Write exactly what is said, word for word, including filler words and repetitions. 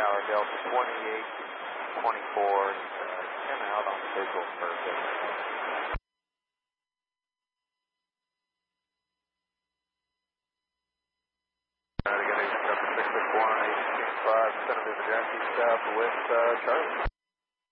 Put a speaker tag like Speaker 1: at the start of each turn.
Speaker 1: Tower Delta twenty-eight twenty-four, uh, ten out on visual perfect. Uh, again, eight six one, eight two five, Center of Jackie, southwest uh, Charlie.